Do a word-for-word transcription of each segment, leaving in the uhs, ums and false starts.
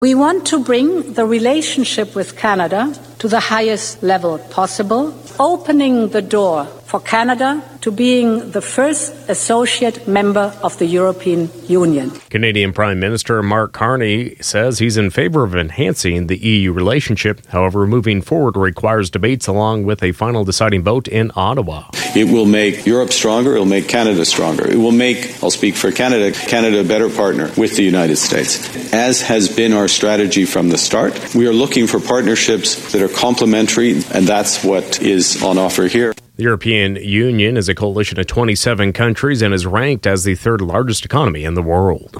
We want to bring the relationship with Canada to the highest level possible, opening the door for Canada to being the first associate member of the European Union. Canadian Prime Minister Mark Carney says he's in favor of enhancing the E U relationship. However, moving forward requires debates along with a final deciding vote in Ottawa. It will make Europe stronger. It will make Canada stronger. It will make, I'll speak for Canada, Canada a better partner with the United States. As has been our strategy from the start, we are looking for partnerships that are complementary, and that's what is on offer here. The European Union is a coalition of twenty-seven countries and is ranked as the third largest economy in the world.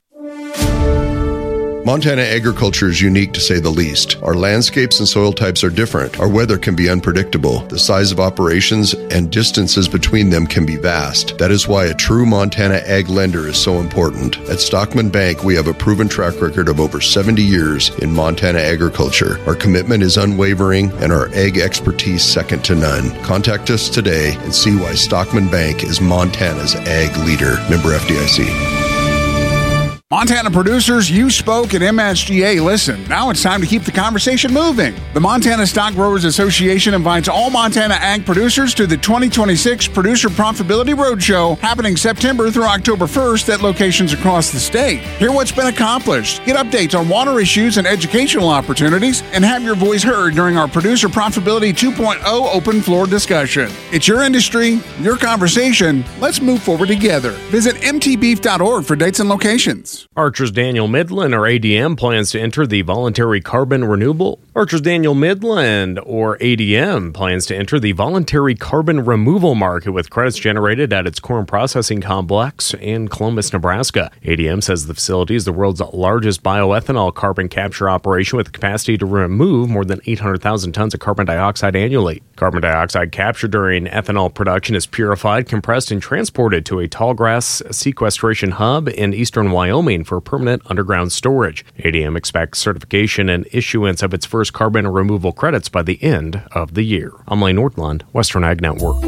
Montana agriculture is unique to say the least. Our landscapes and soil types are different. Our weather can be unpredictable. The size of operations and distances between them can be vast. That is why a true Montana ag lender is so important. At Stockman Bank, we have a proven track record of over seventy years in Montana agriculture. Our commitment is unwavering and our ag expertise second to none. Contact us today and see why Stockman Bank is Montana's ag leader. Member F D I C. Montana producers, you spoke at M S G A. Listen, now it's time to keep the conversation moving. The Montana Stock Growers Association invites all Montana ag producers to the twenty twenty-six Producer Profitability Roadshow happening September through October first at locations across the state. Hear what's been accomplished, get updates on water issues and educational opportunities, and have your voice heard during our Producer Profitability two point oh open floor discussion. It's your industry, your conversation. Let's move forward together. Visit m t beef dot org for dates and locations. Archer's Daniel Midland, or A D M, plans to enter the voluntary carbon renewable. Archer's Daniel Midland, or A D M, plans to enter the voluntary carbon removal market with credits generated at its corn processing complex in Columbus, Nebraska. A D M says the facility is the world's largest bioethanol carbon capture operation with the capacity to remove more than eight hundred thousand tons of carbon dioxide annually. Carbon dioxide captured during ethanol production is purified, compressed, and transported to a tallgrass sequestration hub in eastern Wyoming for permanent underground storage. A D M expects certification and issuance of its first carbon removal credits by the end of the year. I'm Lane Nordlund, Western Ag Network.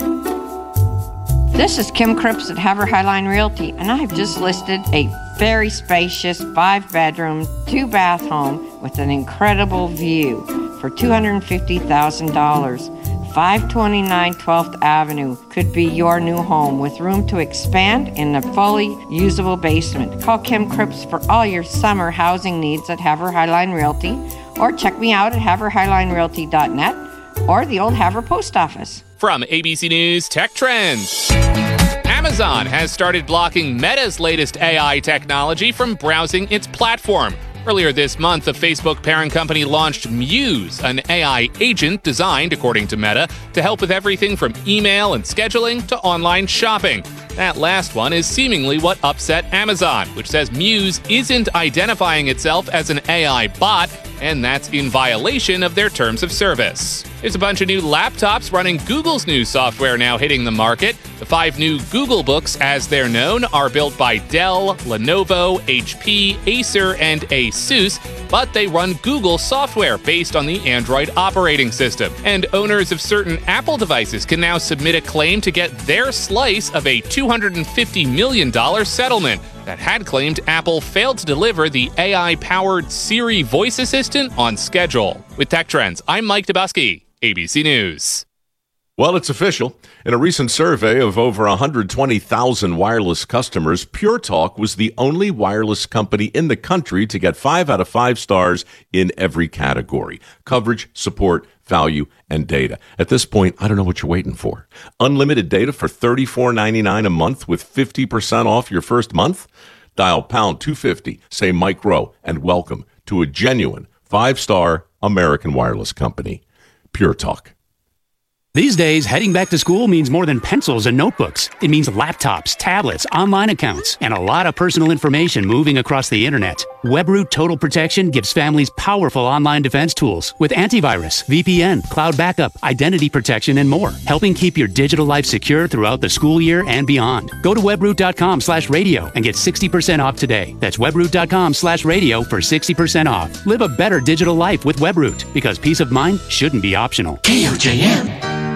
This is Kim Cripps at Haver Highline Realty, and I've just listed a very spacious five-bedroom, two-bath home with an incredible view for two hundred fifty thousand dollars. five twenty-nine twelfth Avenue could be your new home with room to expand in a fully usable basement. Call Kim Cripps for all your summer housing needs at Haver Highline Realty, or check me out at haver highline realty dot net or the old Haver Post Office. From A B C News Tech Trends. Amazon has started blocking Meta's latest A I technology from browsing its platform. Earlier this month, the Facebook parent company launched Muse, an A I agent designed, according to Meta, to help with everything from email and scheduling to online shopping. That last one is seemingly what upset Amazon, which says Muse isn't identifying itself as an A I bot, and that's in violation of their terms of service. There's a bunch of new laptops running Google's new software now hitting the market. The five new Google Books, as they're known, are built by Dell, Lenovo, H P, Acer, and ASUS, but they run Google software based on the Android operating system. And owners of certain Apple devices can now submit a claim to get their slice of a two hundred fifty million dollars settlement that had claimed Apple failed to deliver the A I-powered Siri voice assistant on schedule. With Tech Trends, I'm Mike Dubusky, A B C News. Well, it's official. In a recent survey of over one hundred twenty thousand wireless customers, Pure Talk was the only wireless company in the country to get five out of five stars in every category: coverage, support, value, and data. At this point, I don't know what you're waiting for. Unlimited data for thirty-four ninety-nine a month with fifty percent off your first month? Dial pound two fifty, say Mike Rowe, and welcome to a genuine five-star American wireless company. Pure Talk. These days, heading back to school means more than pencils and notebooks. It means laptops, tablets, online accounts, and a lot of personal information moving across the internet. WebRoot Total Protection gives families powerful online defense tools with antivirus, V P N, cloud backup, identity protection, and more, helping keep your digital life secure throughout the school year and beyond. Go to webroot.com slash radio and get sixty percent off today. That's webroot.com slash radio for sixty percent off. Live a better digital life with WebRoot, because peace of mind shouldn't be optional. K O J M.